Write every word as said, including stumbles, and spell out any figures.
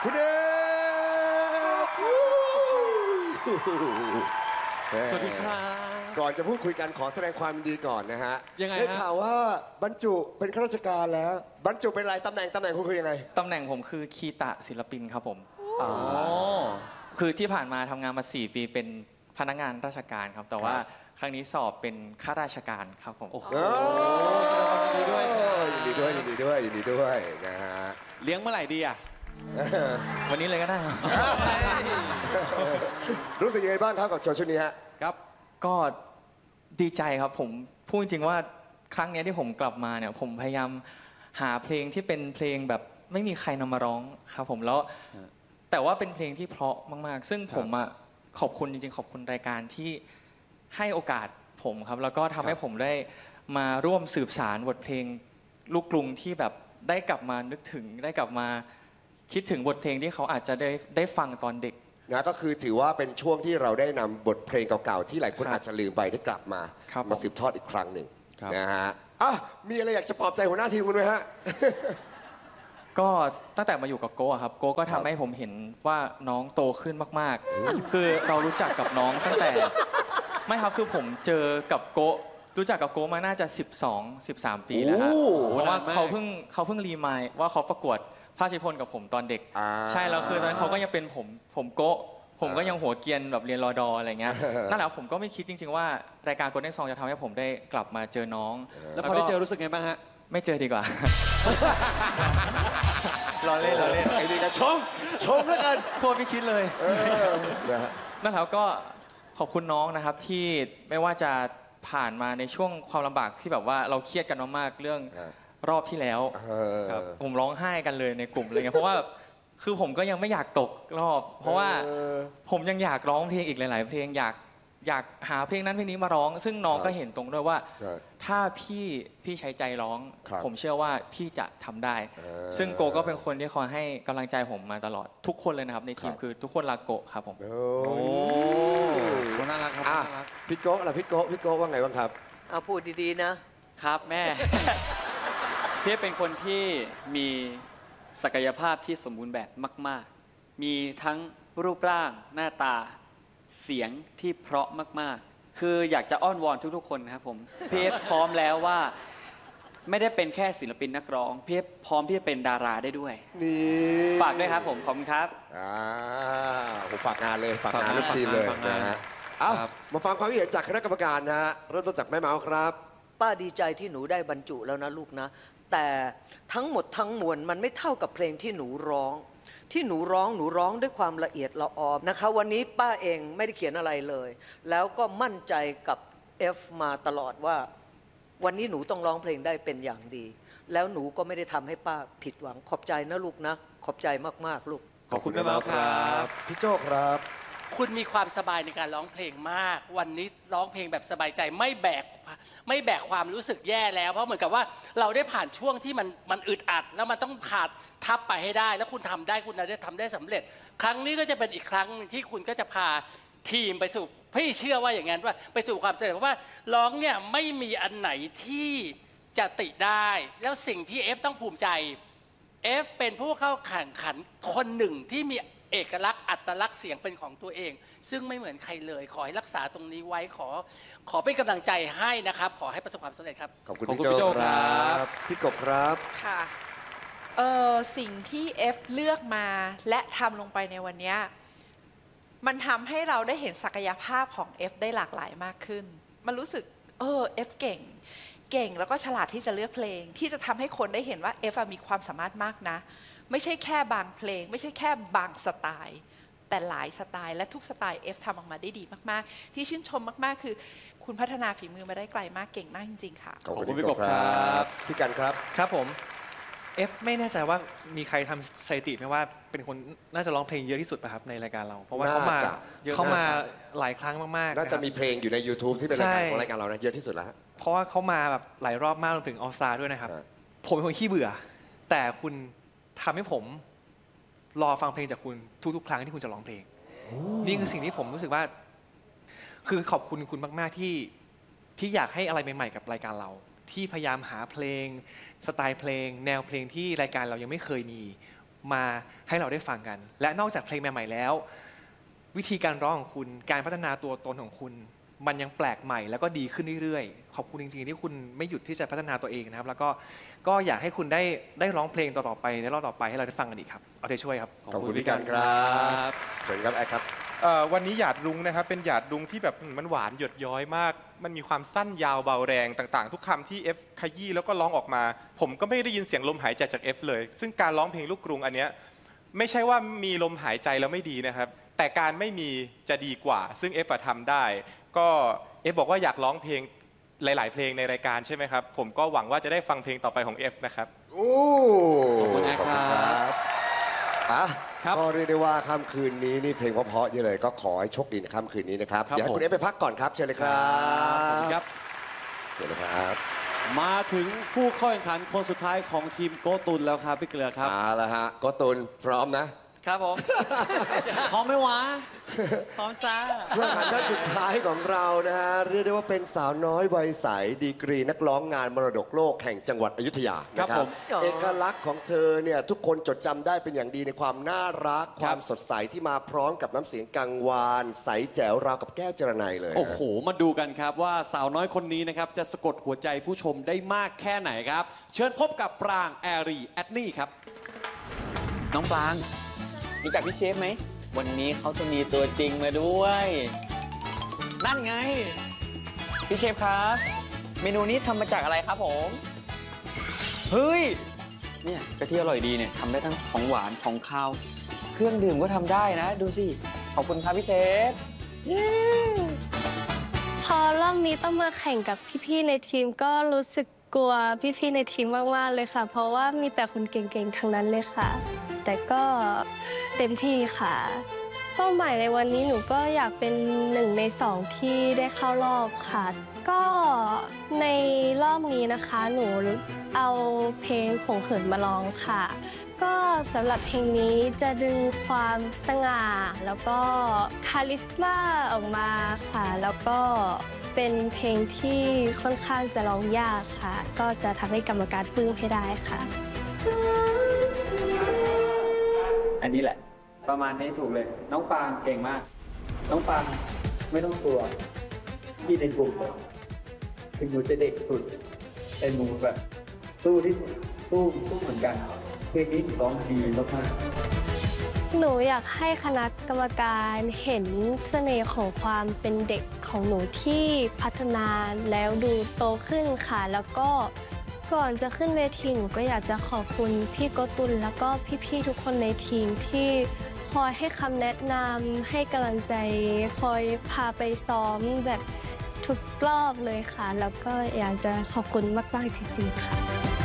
คุณเอสวัสดีครับก่อนจะพูดคุยกันขอแสดงความยินดีก่อนนะฮะยังไงฮะได้ข่าวว่าบรรจุเป็นข้าราชการแล้วบรรจุเป็นอะไรตำแหน่งตำแหน่งคุณคือยังไงตำแหน่งผมคือคีตะศิลปินครับผมอ๋อคือที่ผ่านมาทำงานมาสี่ปีเป็นพนักงานราชการครับแต่ว่าครั้งนี้สอบเป็นข้าราชการครับผมโอ้โหยินดีด้วยยินดีด้วยยินดีด้วยยินดีด้วยนะฮะเลี้ยงเมื่อไหร่ดีอ่ะวันนี้เลยก็ได้รู้สึกยังไงบ้างครับกับโชว์ชุดนี้ฮะครับก็ดีใจครับผมพูดจริงว่าครั้งนี้ที่ผมกลับมาเนี่ยผมพยายามหาเพลงที่เป็นเพลงแบบไม่มีใครนำมาร้องครับผมแล้วแต่ว่าเป็นเพลงที่เพราะมากๆซึ่งผมอะขอบคุณจริงๆขอบคุณรายการที่ให้โอกาสผมครับแล้วก็ทำให้ผมได้มาร่วมสืบสารบทเพลงลูกกรุงที่แบบได้กลับมานึกถึงได้กลับมาคิดถึงบทเพลงที่เขาอาจจะได้ได้ฟังตอนเด็กนะก็คือถือว่าเป็นช่วงที่เราได้นำบทเพลงเก่าๆที่หลายคนอาจจะลืมไปได้กลับมามาสืบทอดอีกครั้งหนึ่งนะฮะอ่ะมีอะไรอยากจะปลอบใจหัวหน้าทีมคุณไหมฮะก็ตั้งแต่มาอยู่กับโก้ครับโก้ก็ทำให้ผมเห็นว่าน้องโตขึ้นมากๆคือเรารู้จักกับน้องตั้งแต่ไม่ครับคือผมเจอกับโก้รู้จักกับโก้มาน่าจะสิบสอง สิบสามปีแล้วครับเพราะว่าเขาเพิ่งเขาเพิ่งรีมายว่าเขาประกวดพระราชนิพนธ์กับผมตอนเด็กใช่แล้วคือตอนนั้นเขาก็ยังเป็นผมผมโก้ผมก็ยังหัวเกียนแบบเรียนรอดออะไรเงี้ยนั่นแหละผมก็ไม่คิดจริงๆว่ารายการโกลเด้นซองจะทำให้ผมได้กลับมาเจอน้องแล้วพอได้เจอรู้สึกไงบ้างฮะไม่เจอดีกว่ารอเล่นรอเล่นไอ้นี่ก็ชมชมแล้วกันโทษไม่คิดเลยนั่นแล้วก็ขอบคุณน้องนะครับที่ไม่ว่าจะผ่านมาในช่วงความลำบากที่แบบว่าเราเครียดกันมากๆเรื่องรอบที่แล้วผมร้องไห้กันเลยในกลุ่มอะไรเงี้ยเพราะว่าคือผมก็ยังไม่อยากตกรอบเพราะว่าผมยังอยากร้องเพลงอีกหลายๆเพลงอยากอยากหาเพลงนั้นเพลงนี้มาร้องซึ่งน้องก็เห็นตรงด้วยว่าถ้าพี่พี่ใช้ใจร้องผมเชื่อว่าพี่จะทำได้ซึ่งโกก็เป็นคนที่คอยให้กำลังใจผมมาตลอดทุกคนเลยนะครับในทีมคือทุกคนรักโกครับผมโอ้น่ารักครับพี่โกล่ะพี่โกพี่โกว่าไงบ้างครับเอาพูดดีๆนะครับแม่พี่เป็นคนที่มีศักยภาพที่สมบูรณ์แบบมากๆมีทั้งรูปร่างหน้าตาเสียงที่เพราะมากๆคืออยากจะอ้อนวอนทุกๆคนนะครับผมพี่พร้อมแล้วว่าไม่ได้เป็นแค่ศิลปินนักร้องพี่พร้อมที่จะเป็นดาราได้ด้วยนี่ฝากด้วยครับผมขอบคุณครับอ่าผมฝากงานเลยฝากงานทุกทีมเลยนะฮะเอามาฟังความคิดเห็นจากคณะกรรมการนะฮะเริ่มต้นจากแม่เมาส์ครับป้าดีใจที่หนูได้บรรจุแล้วนะลูกนะแต่ทั้งหมดทั้งมวลมันไม่เท่ากับเพลงที่หนูร้องที่หนูร้องหนูร้องด้วยความละเอียดละออนะคะวันนี้ป้าเองไม่ได้เขียนอะไรเลยแล้วก็มั่นใจกับ F มาตลอดว่าวันนี้หนูต้องร้องเพลงได้เป็นอย่างดีแล้วหนูก็ไม่ได้ทำให้ป้าผิดหวังขอบใจนะลูกนะขอบใจมากๆลูกขอบคุณแม่เมาครับพี่โจ้ครับคุณมีความสบายในการร้องเพลงมากวันนี้ร้องเพลงแบบสบายใจไม่แบกไม่แบกความรู้สึกแย่แล้วเพราะเหมือนกับว่าเราได้ผ่านช่วงที่มันมันอึดอัดแล้วมันต้องผ่านทับไปให้ได้แล้วคุณทำได้คุณได้ทำได้สำเร็จครั้งนี้ก็จะเป็นอีกครั้งที่คุณก็จะพาทีมไปสู่พี่เชื่อว่าอย่างนั้นว่าไปสู่ความสำเร็จเพราะว่าร้องเนี่ยไม่มีอันไหนที่จะติได้แล้วสิ่งที่เอฟต้องภูมิใจเอฟเป็นผู้เข้าแข่งขันคนหนึ่งที่มีเอกลักษณ์อัตลักษณ์เสียงเป็นของตัวเองซึ่งไม่เหมือนใครเลยขอให้รักษาตรงนี้ไว้ขอขอเป็นกำลังใจให้นะครับขอให้ประสบความสำเร็จครับขอบคุณพี่โจ้ครับพี่กบครับค่ะเออสิ่งที่ F เลือกมาและทำลงไปในวันนี้มันทำให้เราได้เห็นศักยภาพของ F ได้หลากหลายมากขึ้นมันรู้สึกเออ F เก่งเก่งแล้วก็ฉลาดที่จะเลือกเพลงที่จะทำให้คนได้เห็นว่า F มีความสามารถมากนะไม่ใช่แค่บางเพลงไม่ใช่แค่บางสไตล์แต่หลายสไตล์และทุกสไตล์ F ทำออกมาได้ดีมากๆที่ชื่นชมมากๆคือคุณพัฒนาฝีมือมาได้ไกลมากเก่งมากจริงๆค่ะขอบคุณพี่กบครับพี่กันครับครับผม F ไม่แน่ใจว่ามีใครทำสถิติไหมว่าเป็นคนน่าจะร้องเพลงเยอะที่สุดป่ะครับในรายการเราเพราะว่าเขามาเขามาหลายครั้งมากๆน่าจะมีเพลงอยู่ใน YouTube ที่เป็นรายการของรายการเรานะเยอะที่สุดแล้วเพราะว่าเขามาแบบหลายรอบมากรวมถึงออลสตาร์ด้วยนะครับผมเป็นคนขี้เบื่อแต่คุณทำให้ผมรอฟังเพลงจากคุณทุกๆครั้งที่คุณจะร้องเพลงนี่คือสิ่งที่ผมรู้สึกว่าคือขอบคุณคุณมากๆที่ที่อยากให้อะไรใหม่ๆกับรายการเราที่พยายามหาเพลงสไตล์เพลงแนวเพลงที่รายการเรายังไม่เคยมีมาให้เราได้ฟังกัน และนอกจากเพลงใหม่ๆแล้ว วิธีการร้องของคุณการพัฒนาตัวตนของคุณมันยังแปลกใหม่แล้วก็ดีขึ้นเรื่อยๆขอบคุณจริงๆที่คุณไม่หยุดที่จะพัฒนาตัวเองนะครับแล้วก็ก็อยากให้คุณได้ได้ร้องเพลงต่อๆไปในรอบต่อไปให้เราได้ฟังกันอีกครับเอาใจช่วยครับขอบคุณพี่กันครับเชิญครับแอดครับเอ่อวันนี้หยาดรุ้งนะครับเป็นหยาดรุ้งที่แบบมันหวานหยดย้อยมาก มันมีความสั้นยาวเบาแรงต่างๆ ทุกคำที่ F ขยี้แล้วก็ร้องออกมา ผมก็ไม่ได้ยินเสียงลมหายใจจาก F เลย ซึ่งการร้องเพลงลูกกรุงอันเนี้ยไม่ใช่ว่ามีลมหายใจแล้วไม่ดีนะครับแต่การไม่มีจะดีกว่าซึ่ง F ทำได้ก็ F บอกว่าอยากร้องเพลงหลายๆเพลงในรายการใช่ไหมครับผมก็หวังว่าจะได้ฟังเพลงต่อไปของ F นะครับโอ้ขอบคุณครับอ่ะก็เรียกได้ว่าค่ำคืนนี้นี่เพลงเพราะๆเยอะเลยก็ขอให้โชคดีในค่ำคืนนี้นะครับครับเดี๋ยวให้คุณเอฟไปพักก่อนครับเชิญเลยครับขอบคุณครับเชิญเลยครับมาถึงผู้เข้าแข่งขันคนสุดท้ายของทีมโกตุนแล้วครับพี่เกลือครับเอาละฮะก็ตุนพร้อมนะครับผมพร้อมไหมวะพร้อมจ้าเพื่อนขันด้านสุดท้ายของเรานะฮะเรียกได้ว่าเป็นสาวน้อยวัยใสดีกรีนักร้องงานมรดกโลกแห่งจังหวัดอยุธยาครับนะผมเอกลักษณ์ของเธอเนี่ยทุกคนจดจำได้เป็นอย่างดีในความน่ารัก ความสดใสที่มาพร้อมกับน้ำเสียงกังวานใสแจ๋วราวกับแก้วจรนัยเลยโอ้โห มาดูกันครับว่าสาวน้อยคนนี้นะครับจะสะกดหัวใจผู้ชมได้มากแค่ไหนครับ เชิญพบกับปรางแอรีแอดนี่ครับน้องปรางรู้จักพี่เชฟไหมวันนี้เขาจะมีตัวจริงมาด้วย นั่นไงพี่เชฟครับเมนูนี้ทำมาจากอะไรครับผมเฮ้ยเนี่ยกะทิอร่อยดีเนี่ยทำได้ทั้งของหวานของคาวเครื่องดื่มก็ทำได้นะดูสิขอบคุณครับพี่เชฟเย้พอรอบนี้ต้องมาแข่งกับพี่ๆในทีมก็รู้สึกกลัวพี่ๆในทีมมากๆเลยค่ะ เพราะว่ามีแต่คนเก่งๆทั้งนั้นเลยค่ะ แต่ก็เต็มที่ค่ะเป้าหมายในวันนี้หนูก็อยากเป็นหนึ่งในสองที่ได้เข้ารอบค่ะก็ในรอบนี้นะคะหนูเอาเพลงผงเขินมาร้องค่ะก็สำหรับเพลงนี้จะดึงความสง่าแล้วก็คาลิสมาออกมาค่ะแล้วก็เป็นเพลงที่ค่อนข้างจะร้องยากค่ะก็จะทำให้กรรมการปลื้มให้ได้ค่ะอันนี้แหละประมาณนี้ถูกเลยน้องปางเก่งมากน้องปางไม่ต้องกลัวพี่ในกลุ่มถึงหนูจะเด็กสุดแต่หนูแบบสู้ที่สุดสู้สู้เหมือนกันเพลงนี้ร้องดีมากๆหนูอยากให้คณะกรรมการเห็นเสน่ห์ของความเป็นเด็กของหนูที่พัฒนาแล้วดูโตขึ้นค่ะแล้วก็ก่อนจะขึ้นเวทีหนูก็อยากจะขอบคุณพี่โกตุลแล้วก็พี่ๆทุกคนในทีมที่คอยให้คำแนะนำให้กำลังใจคอยพาไปซ้อมแบบทุกรอบเลยค่ะแล้วก็อยากจะขอบคุณมากๆจริงๆค่ะ